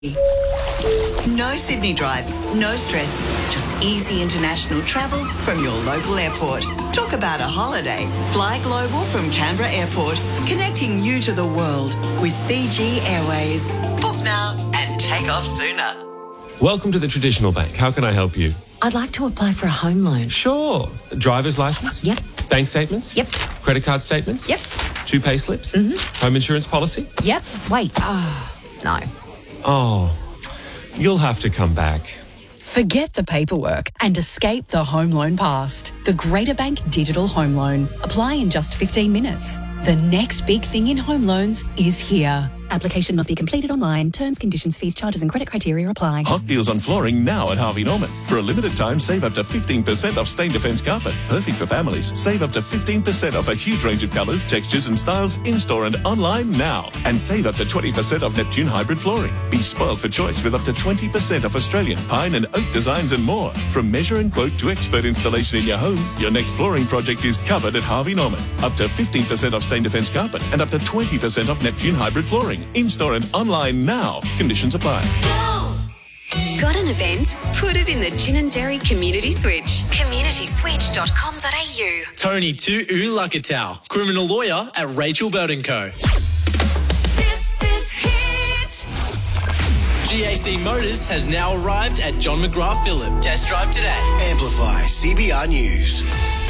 No Sydney Drive, no stress, just easy international travel from your local airport. Talk about a holiday. Fly global from Canberra Airport, connecting you to the world with Fiji Airways. Book now and take off sooner. Welcome to the Traditional Bank. How can I help you? I'd like to apply for a home loan. Sure. Driver's license? Yep. Bank statements? Yep. Credit card statements? Yep. 2 pay slips? Mm-hmm. Home insurance policy? Yep. Wait. No. Oh, you'll have to come back. Forget the paperwork and escape the home loan past. The Greater Bank Digital Home Loan. Apply in just 15 minutes. The next big thing in home loans is here. Application must be completed online. Terms, conditions, fees, charges and credit criteria apply. Hot deals on flooring now at Harvey Norman. For a limited time, save up to 15% off Stain Defence carpet. Perfect for families. Save up to 15% off a huge range of colours, textures and styles in-store and online now. And save up to 20% off Neptune hybrid flooring. Be spoiled for choice with up to 20% off Australian pine and oak designs and more. From measure and quote to expert installation in your home, your next flooring project is covered at Harvey Norman. Up to 15% off Stain Defence carpet and up to 20% off Neptune hybrid flooring. In-store and online now. Conditions apply. Got an event? Put it in the Gin and Dairy Community Switch. communityswitch.com.au. Tony Tu Lakatau, criminal lawyer at Rachel Bird & Co. This is Hit. GAC Motors has now arrived at John McGrath Phillip. Test drive today. Amplify CBR News.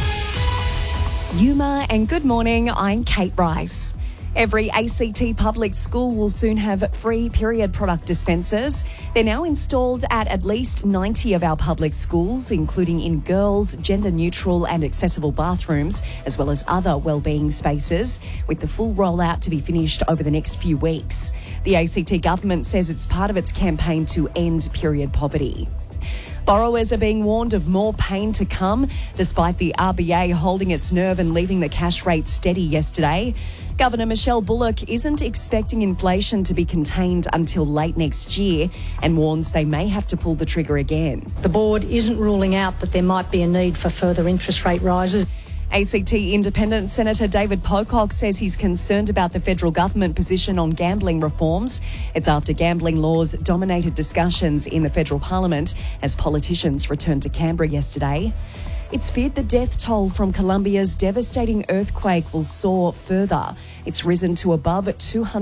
Yuma and good morning, I'm Kate Rice. Every ACT public school will soon have free period product dispensers. They're now installed at least 90 of our public schools, including in girls, gender-neutral and accessible bathrooms, as well as other wellbeing spaces, with the full rollout to be finished over the next few weeks. The ACT government says it's part of its campaign to end period poverty. Borrowers are being warned of more pain to come, despite the RBA holding its nerve and leaving the cash rate steady yesterday. Governor Michelle Bullock isn't expecting inflation to be contained until late next year and warns they may have to pull the trigger again. The board isn't ruling out that there might be a need for further interest rate rises. ACT Independent Senator David Pocock says he's concerned about the federal government position on gambling reforms. It's after gambling laws dominated discussions in the federal parliament as politicians returned to Canberra yesterday. It's feared the death toll from Colombia's devastating earthquake will soar further. It's risen to above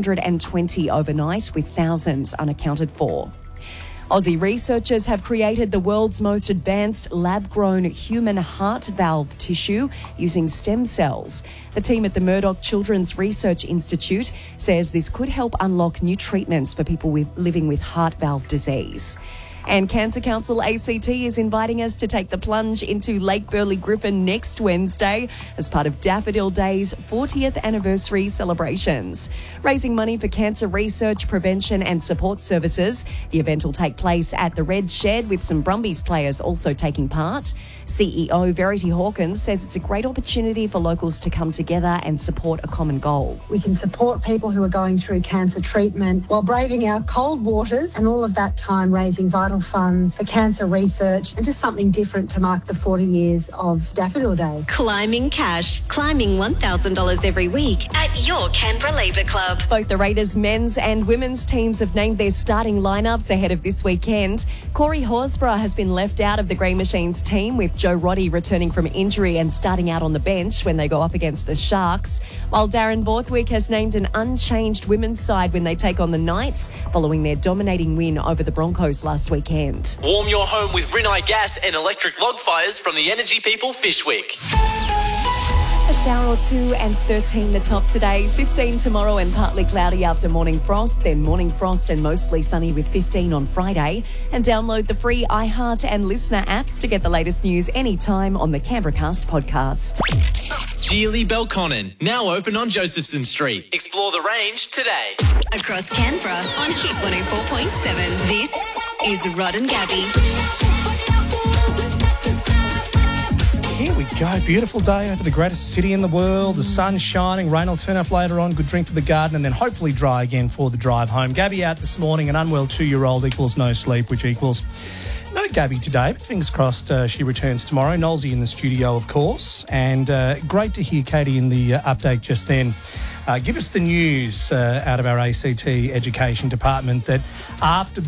220 overnight, with thousands unaccounted for. Aussie researchers have created the world's most advanced lab-grown human heart valve tissue using stem cells. The team at the Murdoch Children's Research Institute says this could help unlock new treatments for people living with heart valve disease. And Cancer Council ACT is inviting us to take the plunge into Lake Burley Griffin next Wednesday as part of Daffodil Day's 40th anniversary celebrations. Raising money for cancer research, prevention and support services. The event will take place at the Red Shed with some Brumbies players also taking part. CEO Verity Hawkins says it's a great opportunity for locals to come together and support a common goal. We can support people who are going through cancer treatment while braving our cold waters and all of that time raising vital funds for cancer research and just something different to mark the 40 years of Daffodil Day. Climbing cash. Climbing $1,000 every week at your Canberra Labour Club. Both the Raiders men's and women's teams have named their starting lineups ahead of this weekend. Corey Horsburgh has been left out of the Grey Machines team, with Joe Roddy returning from injury and starting out on the bench when they go up against the Sharks, while Darren Borthwick has named an unchanged women's side when they take on the Knights following their dominating win over the Broncos last weekend. Warm your home with Rinnai gas and electric log fires from the Energy People Fish Week. A shower or two and 13 the top today, 15 tomorrow and partly cloudy after morning frost, then morning frost and mostly sunny with 15 on Friday. And download the free iHeart and Listener apps to get the latest news anytime on the Canberracast podcast. Geely Belconnen, now open on Josephson Street. Explore the range today. Across Canberra on Hit 104.7. This is Rod and Gabby. Here we go. Beautiful day over the greatest city in the world. The sun's shining. Rain will turn up later on. Good drink for the garden and then hopefully dry again for the drive home. Gabby out this morning. An unwell 2-year-old equals no sleep, which equals no Gabby today, but fingers crossed she returns tomorrow. Nolsey in the studio, of course. And great to hear Katie in the update just then. Give us the news out of our ACT Education Department that after